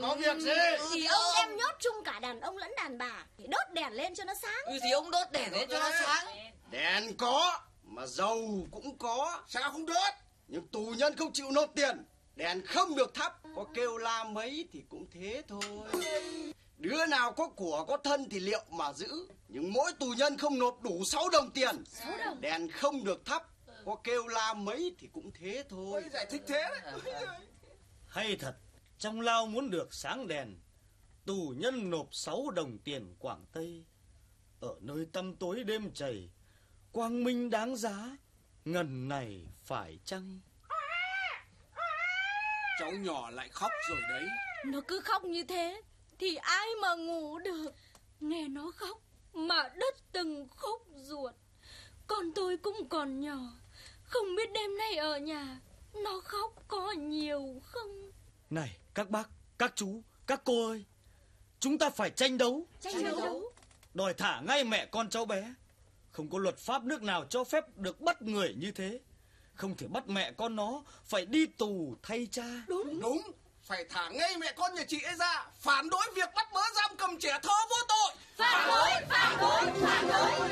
có việc gì? Thì ông đem nhốt chung cả đàn ông lẫn đàn bà, thì đốt đèn lên cho nó sáng. Thì ông đốt đèn lên cho nó sáng. Đèn có, mà dầu cũng có, sao không đốt? Nhưng tù nhân không chịu nộp tiền, đèn không được thắp, có kêu la mấy thì cũng thế thôi. Đứa nào có của có thân thì liệu mà giữ, nhưng mỗi tù nhân không nộp đủ 6 đồng tiền, đèn không được thắp, có kêu la mấy thì cũng thế thôi. Giải thích thế đấy. Hay thật, trong lao muốn được sáng đèn, tù nhân nộp 6 đồng tiền Quảng Tây. Ở nơi tăm tối đêm chảy, quang minh đáng giá, ngần này phải chăng? Cháu nhỏ lại khóc rồi đấy. Nó cứ khóc như thế thì ai mà ngủ được. Nghe nó khóc mà đứt từng khúc ruột. Con tôi cũng còn nhỏ, không biết đêm nay ở nhà nó khóc có nhiều không. Này các bác, các chú, các cô ơi, chúng ta phải tranh đấu. Đòi thả ngay mẹ con cháu bé. Không có luật pháp nước nào cho phép được bắt người như thế. Không thể bắt mẹ con nó phải đi tù thay cha. Đúng, phải thả ngay mẹ con nhà chị ấy ra. Phản đối việc bắt bớ giam cầm trẻ thơ vô tội. Phản đối.